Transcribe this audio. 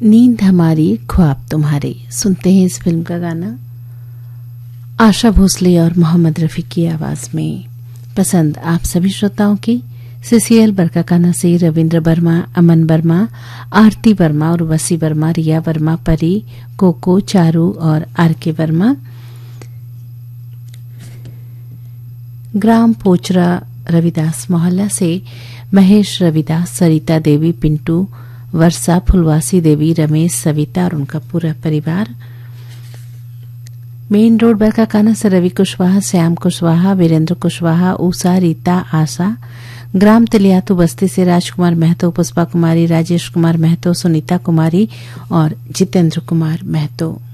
नींद हमारी ख्वाब तुम्हारे। सुनते हैं इस फिल्म का गाना आशा भोसले और मोहम्मद रफी की आवाज में। पसंद आप सभी श्रोताओं की सीसीएल बरकाकाना से रविंद्र वर्मा, अमन वर्मा, आरती वर्मा और वसी वर्मा, रिया वर्मा, परी, कोको, चारू और आरके वर्मा। ग्राम पोचरा रविदास मोहल्ला से महेश रविदास, सरिता देवी, पिंटू, वर्षा, फुलवासी देवी, रमेश, सविता और उनका पूरा परिवार। मेन रोड बरकाकाना से रवि कुशवाहा, श्याम कुशवाहा, वीरेंद्र कुशवाहा, ऊषा, रीता, आशा। ग्राम तिलियातू बस्ती से राजकुमार महतो, पुष्पा कुमारी, राजेश कुमार महतो, सुनीता कुमारी और जितेंद्र कुमार महतो।